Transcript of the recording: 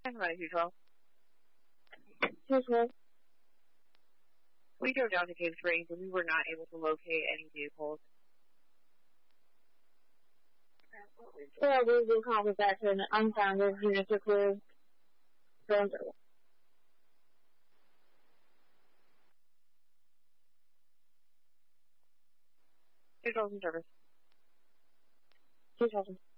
Somebody who drove. 汽车 We drove down to Cave Springs and we were not able to locate any vehicles. 12 vehicle was back in an unfounded unit to clear drones. 2,000 service. 2,000.